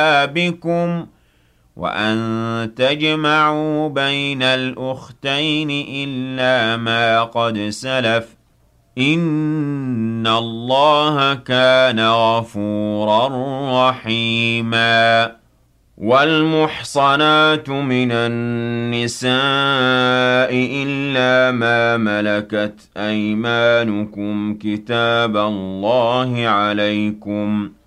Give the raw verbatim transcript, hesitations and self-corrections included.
بكم وأن تجمعوا بين الأختين إلا ما قد سلف إن الله كان غفورا رحيما والمحصنات من النساء إلا ما ملكت أيمانكم كتاب الله عليكم